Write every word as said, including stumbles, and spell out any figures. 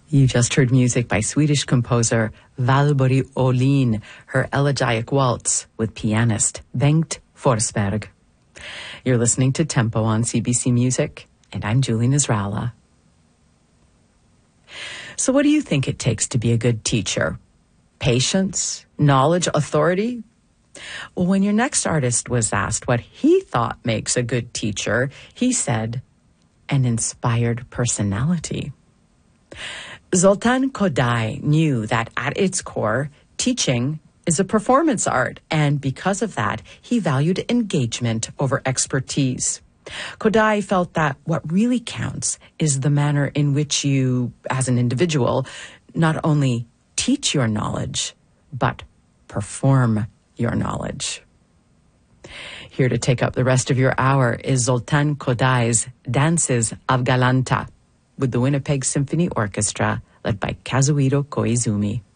You just heard music by Swedish composer Valborg Åhlin, her elegiac waltz with pianist Bengt Forsberg. You're listening to Tempo on C B C Music, and I'm Julie Nasrallah. So what do you think it takes to be a good teacher? Patience, knowledge, authority? Well, when your next artist was asked what he thought makes a good teacher, he said, an inspired personality. Zoltan Kodály knew that at its core, teaching is a performance art, and because of that, he valued engagement over expertise. Kodály felt that what really counts is the manner in which you, as an individual, not only teach your knowledge, but perform your knowledge. Here to take up the rest of your hour is Zoltan Kodály's Dances of Galanta with the Winnipeg Symphony Orchestra, led by Kazuhiro Koizumi.